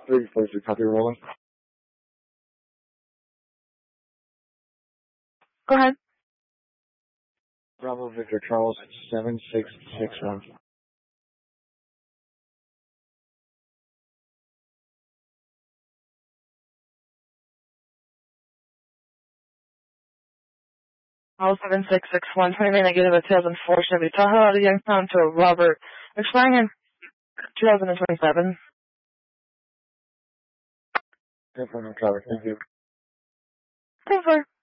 346, copy rolling. Go ahead. Bravo Victor Charles 7661. All 7661, 29 negative at 2004 Chevy Tahoe out of Youngstown to Robert, expiring in 2027. Confirm, Travis. Thank you. Thanks, sir.